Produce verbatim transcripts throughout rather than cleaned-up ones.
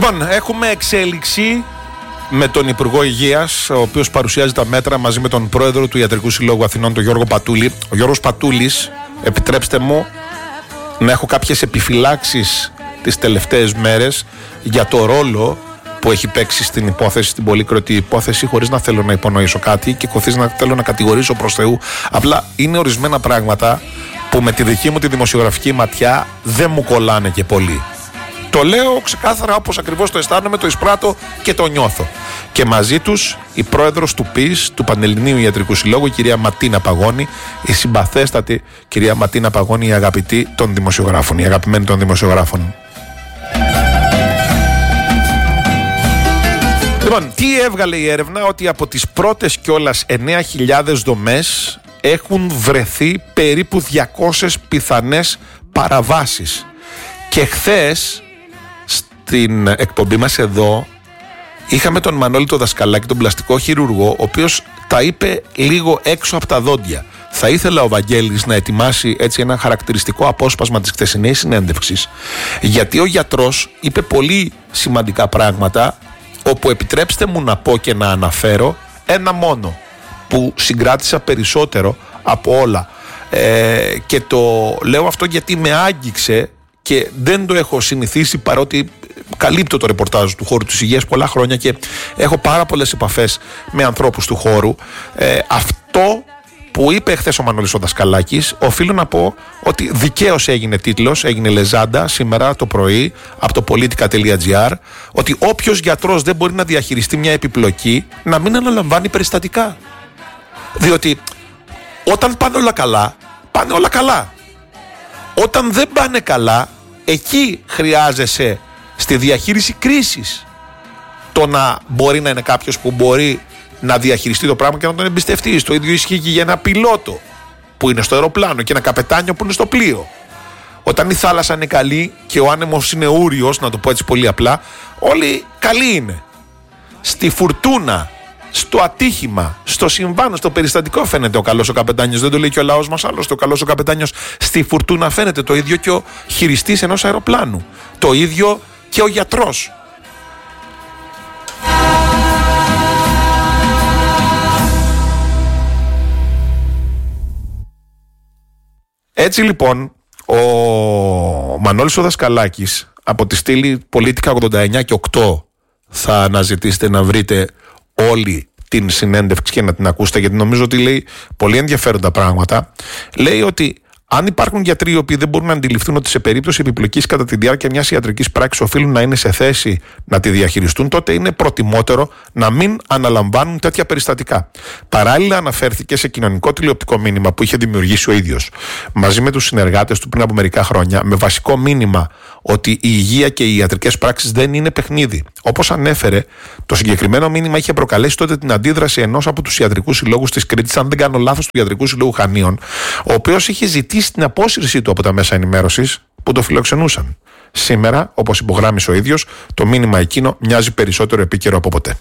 Λοιπόν, έχουμε εξέλιξη με τον Υπουργό Υγείας, ο οποίος παρουσιάζει τα μέτρα μαζί με τον Πρόεδρο του Ιατρικού Συλλόγου Αθηνών, τον Γιώργο Πατούλη. Ο Γιώργος Πατούλης, επιτρέψτε μου να έχω κάποιες επιφυλάξεις τις τελευταίες μέρες για το ρόλο που έχει παίξει στην υπόθεση, στην πολύκροτη υπόθεση, χωρίς να θέλω να υπονοήσω κάτι και χωρίς να θέλω να κατηγορήσω προς Θεού. Απλά είναι ορισμένα πράγματα που με τη δική μου τη δημοσιογραφική ματιά δεν μου κολλάνε και πολύ. Το λέω ξεκάθαρα όπως ακριβώς το αισθάνομαι, το εισπράττω και το νιώθω. Και μαζί τους η πρόεδρος του ΠΙΣ, του Πανελληνίου Ιατρικού Συλλόγου, η κυρία Ματίνα Παγώνη, η συμπαθέστατη κυρία Ματίνα Παγώνη, η αγαπητή των δημοσιογράφων, η αγαπημένη των δημοσιογράφων. Λοιπόν, τι έβγαλε η έρευνα? Ότι από τις πρώτες κιόλας εννέα χιλιάδες δομές έχουν βρεθεί περίπου διακόσιες πιθανές παραβάσεις. Και χθες στην εκπομπή μας εδώ είχαμε τον Μανώλη το Δασκαλάκη, τον πλαστικό χειρουργό, ο οποίος τα είπε λίγο έξω από τα δόντια. Θα ήθελα ο Βαγγέλης να ετοιμάσει έτσι ένα χαρακτηριστικό απόσπασμα της χθεσινής συνέντευξης, γιατί ο γιατρός είπε πολύ σημαντικά πράγματα, όπου επιτρέψτε μου να πω και να αναφέρω ένα μόνο που συγκράτησα περισσότερο από όλα, ε, και το λέω αυτό γιατί με άγγιξε και δεν το έχω συνηθίσει, παρότι καλύπτω το ρεπορτάζ του χώρου της υγείας πολλά χρόνια και έχω πάρα πολλές επαφές με ανθρώπους του χώρου. ε, αυτό που είπε χθες ο Μανώλης ο Δασκαλάκης, οφείλω να πω ότι δικαίως έγινε τίτλος, έγινε λεζάντα σήμερα το πρωί από το politica τελεία gr, ότι όποιος γιατρός δεν μπορεί να διαχειριστεί μια επιπλοκή να μην αναλαμβάνει περιστατικά. Διότι όταν πάνε όλα καλά, πάνε όλα καλά. Όταν δεν πάνε καλά, εκεί χρειάζεσαι στη διαχείριση κρίσης το να μπορεί να είναι κάποιος που μπορεί να διαχειριστεί το πράγμα και να τον εμπιστευτεί. Το ίδιο ισχύει και για ένα πιλότο που είναι στο αεροπλάνο και ένα καπετάνιο που είναι στο πλοίο. Όταν η θάλασσα είναι καλή και ο άνεμος είναι ούριος, να το πω έτσι πολύ απλά, όλοι καλοί είναι. Στη φουρτούνα, στο ατύχημα, στο συμβάν, στο περιστατικό φαίνεται ο καλός ο καπετάνιος. Δεν το λέει και ο λαός μας άλλωστε. Ο καλός ο καπετάνιος στη φουρτούνα φαίνεται. Το ίδιο και ο χειριστής ενός αεροπλάνου. Το ίδιο και ο γιατρός. Έτσι λοιπόν, ο Μανώλης ο Δασκαλάκης από τη στήλη politica ογδόντα εννιά και οκτώ θα αναζητήσετε να βρείτε όλη την συνέντευξη και να την ακούσετε, γιατί νομίζω ότι λέει πολύ ενδιαφέροντα πράγματα. Λέει ότι αν υπάρχουν γιατροί οι οποίοι δεν μπορούν να αντιληφθούν ότι σε περίπτωση επιπλοκής κατά τη διάρκεια μιας ιατρικής πράξης οφείλουν να είναι σε θέση να τη διαχειριστούν, τότε είναι προτιμότερο να μην αναλαμβάνουν τέτοια περιστατικά. Παράλληλα, αναφέρθηκε σε κοινωνικό τηλεοπτικό μήνυμα που είχε δημιουργήσει ο ίδιος μαζί με τους συνεργάτες του πριν από μερικά χρόνια, με βασικό μήνυμα ότι η υγεία και οι ιατρικές πράξεις δεν είναι παιχνίδι. Όπως ανέφερε, το συγκεκριμένο μήνυμα είχε προκαλέσει τότε την αντίδραση ενός από τους ιατρικούς συλλόγους της Κρήτης, αν δεν κάνω λάθος, του Ιατρικού Συλλόγου Χανίων, ο οποίος είχε ζητήσει την απόσυρσή του από τα μέσα ενημέρωσης που το φιλοξενούσαν. Σήμερα, όπως υπογράμμισε ο ίδιος, το μήνυμα εκείνο μοιάζει περισσότερο επίκαιρο από ποτέ.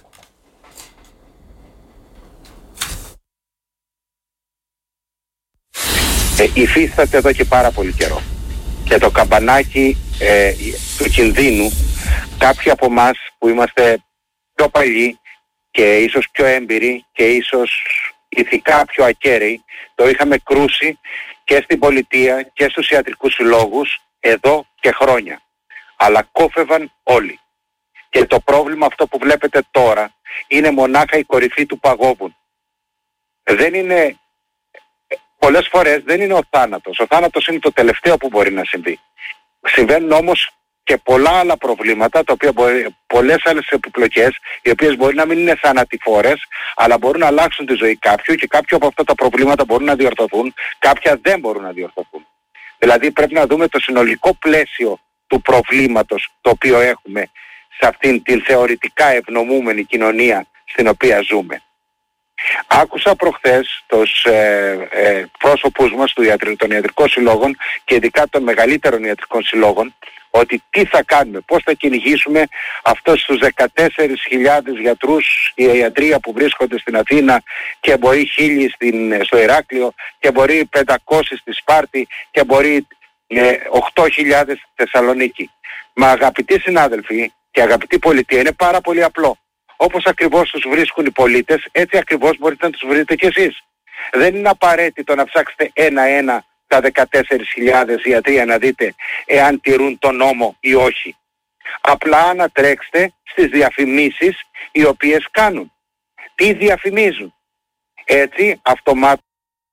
Ε, υφίσταται εδώ και πάρα πολύ καιρό. Και το καμπανάκι ε, του κινδύνου, κάποιοι από εμάς που είμαστε πιο παλιοί και ίσως πιο έμπειροι και ίσως ηθικά πιο ακέραιοι, το είχαμε κρούσει και στην πολιτεία και στους ιατρικούς συλλόγους εδώ και χρόνια. Αλλά κόφευαν όλοι. Και το πρόβλημα αυτό που βλέπετε τώρα είναι μονάχα η κορυφή του παγόβουνου. Δεν είναι, πολλές φορές δεν είναι ο θάνατος. Ο θάνατος είναι το τελευταίο που μπορεί να συμβεί. Συμβαίνουν όμως και πολλά άλλα προβλήματα, τα οποία μπορεί, πολλές άλλες επιπλοκές, οι οποίες μπορεί να μην είναι θανατηφόρες, αλλά μπορούν να αλλάξουν τη ζωή κάποιου και κάποια από αυτά τα προβλήματα μπορούν να διορθωθούν, κάποια δεν μπορούν να διορθωθούν. Δηλαδή πρέπει να δούμε το συνολικό πλαίσιο του προβλήματος το οποίο έχουμε σε αυτήν την θεωρητικά ευνομούμενη κοινωνία στην οποία ζούμε. Άκουσα προχθές τους ε, ε, πρόσωπους μας του ιατρ, των ιατρικών συλλόγων και ειδικά των μεγαλύτερων ιατρικών συλλόγων, ότι τι θα κάνουμε, πώς θα κυνηγήσουμε αυτούς τους δεκατέσσερις χιλιάδες γιατρούς και ιατρία που βρίσκονται στην Αθήνα και μπορεί χίλιοι στην, στο Ηράκλειο και μπορεί πεντακόσιοι στη Σπάρτη και μπορεί ε, οκτώ χιλιάδες στη Θεσσαλονίκη. Μα αγαπητοί συνάδελφοι, Και αγαπητή πολιτεία, είναι πάρα πολύ απλό. Όπως ακριβώς τους βρίσκουν οι πολίτες, έτσι ακριβώς μπορείτε να τους βρείτε κι εσείς. Δεν είναι απαραίτητο να ψάξετε ένα-ένα τα δεκατέσσερις χιλιάδες ιατρία να δείτε εάν τηρούν τον νόμο ή όχι. Απλά να τρέξετε στις διαφημίσεις οι οποίες κάνουν. Τι διαφημίζουν. Έτσι αυτομάτως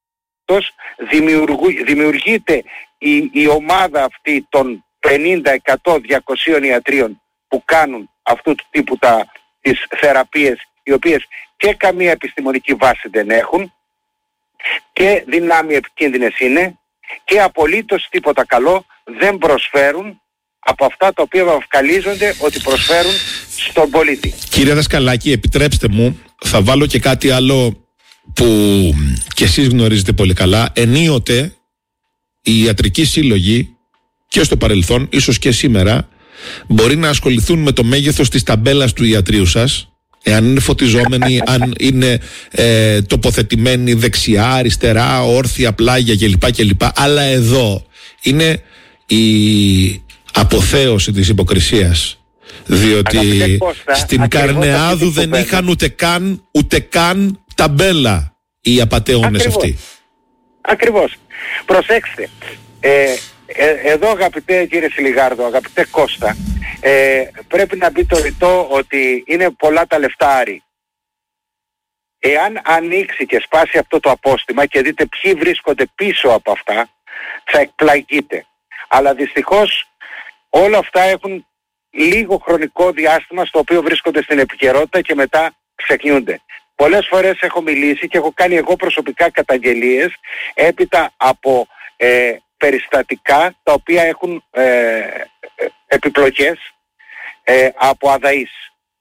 δημιουργείται η, η ομάδα αυτή των πενήντα, εκατό, διακόσια ιατρίων που κάνουν αυτού του τύπου τα, τις θεραπείες, οι οποίες και καμία επιστημονική βάση δεν έχουν και δυνάμει επικίνδυνες είναι και απολύτως τίποτα καλό δεν προσφέρουν από αυτά τα οποία βαφκαλίζονται ότι προσφέρουν στον πολίτη. Κύριε Δασκαλάκη, επιτρέψτε μου, θα βάλω και κάτι άλλο που και εσείς γνωρίζετε πολύ καλά. Ενίοτε οι ιατρικοί σύλλογοι και στο παρελθόν, ίσως και σήμερα, μπορεί να ασχοληθούν με το μέγεθος της ταμπέλας του ιατρίου σας, εάν είναι φωτιζόμενοι, αν είναι ε, τοποθετημένοι δεξιά, αριστερά, όρθια, πλάγια κλπ. κλπ. Αλλά εδώ είναι η αποθέωση της υποκρισίας. Διότι Κώστα, στην Καρνεάδου δεν είχαν ούτε καν, ούτε καν ταμπέλα οι απατεώνες αυτοί. Ακριβώς. Προσέξτε. Ε, ε, εδώ αγαπητέ κύριε Σιλιγάρδο, αγαπητέ Κώστα, ε, πρέπει να μπει το ρητό ότι είναι πολλά τα λεφτάρι. Εάν ανοίξει και σπάσει αυτό το απόστημα και δείτε ποιοι βρίσκονται πίσω από αυτά, θα εκπλαγείτε. Αλλά δυστυχώς όλα αυτά έχουν λίγο χρονικό διάστημα στο οποίο βρίσκονται στην επικαιρότητα και μετά ξεχνιούνται. Πολλές φορές έχω μιλήσει και έχω κάνει εγώ προσωπικά καταγγελίες έπειτα από ε, περιστατικά τα οποία έχουν ε, επιπλοκές ε, από αδαείς.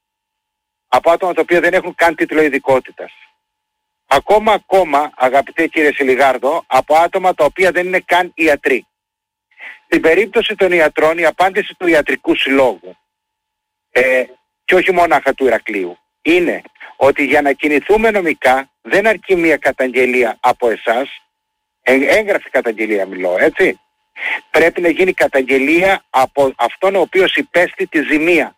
Από άτομα τα οποία δεν έχουν καν τίτλο ειδικότητας. Ακόμα ακόμα αγαπητέ κύριε Σιλιγάρδο, από άτομα τα οποία δεν είναι καν ιατροί. Στην περίπτωση των ιατρών η απάντηση του ιατρικού συλλόγου ε, και όχι μόναχα του Ηρακλείου είναι ότι για να κινηθούμε νομικά δεν αρκεί μια καταγγελία από εσάς, έγγραφη καταγγελία μιλώ, έτσι. Πρέπει να γίνει καταγγελία από αυτόν ο οποίος υπέστη τη ζημία.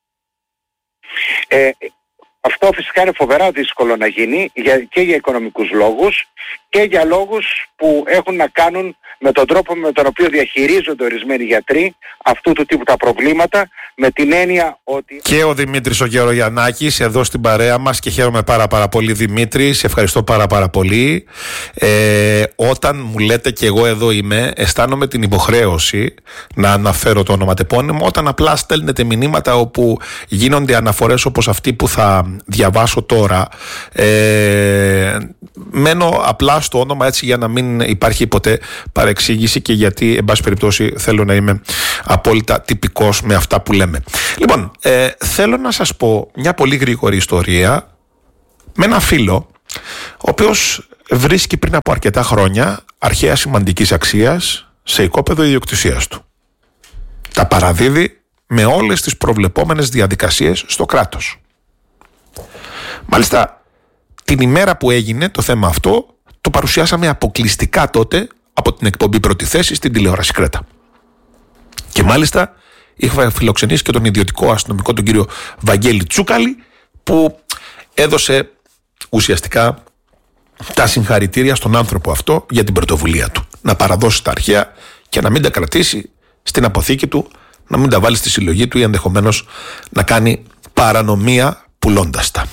Ε, αυτό φυσικά είναι φοβερά δύσκολο να γίνει για, και για οικονομικούς λόγους και για λόγους που έχουν να κάνουν με τον τρόπο με τον οποίο διαχειρίζονται ορισμένοι γιατροί αυτού του τύπου τα προβλήματα, με την έννοια ότι... Και ο Δημήτρης ο Γερογιαννάκης εδώ στην παρέα μας και χαίρομαι πάρα πάρα πολύ Δημήτρη, σε ευχαριστώ πάρα πάρα πολύ. Ε, όταν μου λέτε και εγώ εδώ είμαι, αισθάνομαι την υποχρέωση να αναφέρω το ονοματεπώνυμο όταν απλά στέλνετε μηνύματα όπου γίνονται αναφορές όπως αυτή που θα διαβάσω τώρα. Ε, μένω απλά στο όνομα έτσι για να μην υπάρχει ποτέ παρεξήγηση και γιατί εν πάση περιπτώσει θέλω να είμαι απόλυτα τυπικός με αυτά που λέμε. Λοιπόν, ε, θέλω να σας πω μια πολύ γρήγορη ιστορία με ένα φίλο ο οποίος βρίσκει πριν από αρκετά χρόνια αρχαία σημαντικής αξίας σε οικόπεδο ιδιοκτησίας του. Τα παραδίδει με όλες τις προβλεπόμενες διαδικασίες στο κράτος. Μάλιστα, την ημέρα που έγινε το θέμα αυτό το παρουσιάσαμε αποκλειστικά τότε από την εκπομπή Πρώτη Θέση στην τηλεόραση Κρέτα. Και μάλιστα είχα φιλοξενήσει και τον ιδιωτικό αστυνομικό τον κύριο Βαγγέλη Τσούκαλη που έδωσε ουσιαστικά τα συγχαρητήρια στον άνθρωπο αυτό για την πρωτοβουλία του. Να παραδώσει τα αρχαία και να μην τα κρατήσει στην αποθήκη του, να μην τα βάλει στη συλλογή του ή ενδεχομένως να κάνει παρανομία πουλώντας τα.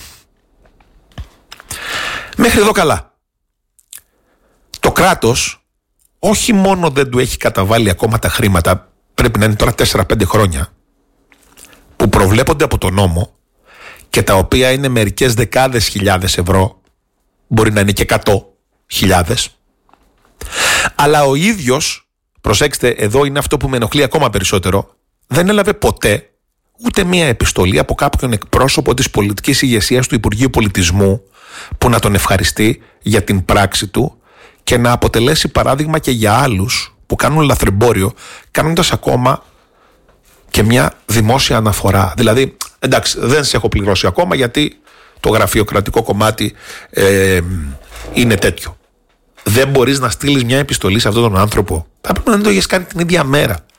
Μέχρι εδώ καλά. Το κράτος όχι μόνο δεν του έχει καταβάλει ακόμα τα χρήματα, πρέπει να είναι τώρα τέσσερα πέντε χρόνια, που προβλέπονται από τον νόμο και τα οποία είναι μερικές δεκάδες χιλιάδες ευρώ, μπορεί να είναι και εκατό χιλιάδες, αλλά ο ίδιος, προσέξτε, εδώ είναι αυτό που με ενοχλεί ακόμα περισσότερο, δεν έλαβε ποτέ ούτε μία επιστολή από κάποιον εκπρόσωπο της πολιτικής ηγεσίας του Υπουργείου Πολιτισμού που να τον ευχαριστεί για την πράξη του και να αποτελέσει παράδειγμα και για άλλους που κάνουν λαθρεμπόριο, κάνοντας ακόμα και μια δημόσια αναφορά. Δηλαδή, εντάξει, δεν σε έχω πληρώσει ακόμα γιατί το γραφειοκρατικό κομμάτι ε, είναι τέτοιο. Δεν μπορείς να στείλεις μια επιστολή σε αυτόν τον άνθρωπο. Θα πρέπει να το έχεις κάνει την ίδια μέρα.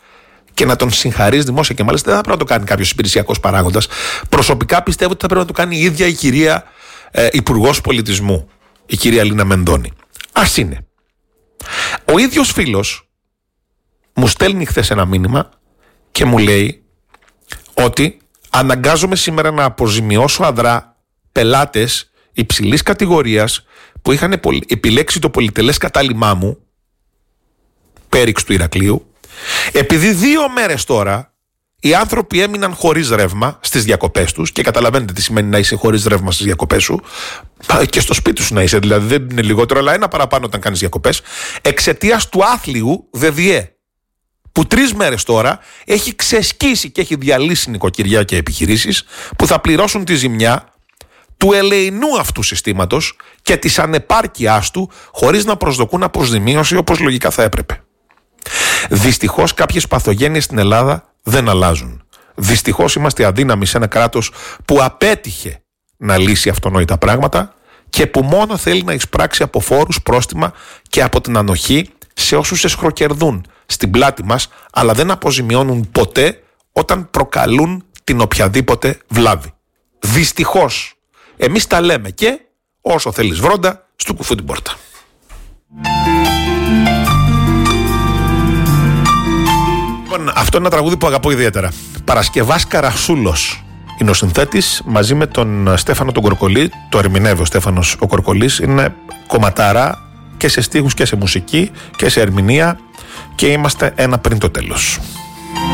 και να τον συγχαρείς δημόσια, και μάλιστα δεν θα πρέπει να το κάνει κάποιος υπηρεσιακός παράγοντας. Προσωπικά πιστεύω ότι θα πρέπει να το κάνει η ίδια η κυρία ε, Υπουργός Πολιτισμού, η κυρία Λίνα Μενδώνη. Ας είναι. Ο ίδιος φίλος μου στέλνει χθες ένα μήνυμα και μου λέει ότι αναγκάζομαι σήμερα να αποζημιώσω αδρά πελάτες υψηλής κατηγορίας που είχαν επιλέξει το πολυτελές κατάλημά μου, Πέριξ του Ηρακλείου, επειδή δύο μέρες τώρα οι άνθρωποι έμειναν χωρίς ρεύμα στις διακοπές τους, και καταλαβαίνετε τι σημαίνει να είσαι χωρίς ρεύμα στις διακοπές σου, και στο σπίτι σου να είσαι, δηλαδή δεν είναι λιγότερο, αλλά ένα παραπάνω όταν κάνεις διακοπές, εξαιτίας του άθλιου ΔΔΕ, που τρεις μέρες τώρα έχει ξεσκίσει και έχει διαλύσει νοικοκυριά και επιχειρήσεις που θα πληρώσουν τη ζημιά του ελεηνού αυτού συστήματος και της ανεπάρκειάς του, χωρίς να προσδοκούν αποζημίωση όπως λογικά θα έπρεπε. Δυστυχώς κάποιες παθογένειες στην Ελλάδα δεν αλλάζουν. Δυστυχώς είμαστε αδύναμοι σε ένα κράτος που απέτυχε να λύσει αυτονόητα πράγματα και που μόνο θέλει να εισπράξει από φόρους, πρόστιμα και από την ανοχή σε όσους εσχροκερδούν στην πλάτη μας, αλλά δεν αποζημιώνουν ποτέ όταν προκαλούν την οποιαδήποτε βλάβη. Δυστυχώς. Εμείς τα λέμε και όσο θέλεις βρόντα, στου κουφού την πόρτα. Λοιπόν, αυτό είναι ένα τραγούδι που αγαπώ ιδιαίτερα. Παρασκευάς Καρασούλος είναι ο συνθέτης, μαζί με τον Στέφανο τον Κορκολή. Το ερμηνεύει ο Στέφανος ο Κορκολής. Είναι κομματάρα και σε στίχους και σε μουσική και σε ερμηνεία, και είμαστε ένα πριν το τέλος.